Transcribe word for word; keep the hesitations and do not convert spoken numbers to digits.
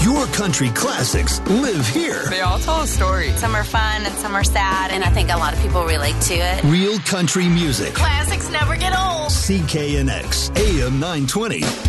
Your country classics live here. They all tell a story. Some are fun and some are sad, and I think a lot of people relate to it. Real country music. Classics never get old. C K N X, A M nine twenty.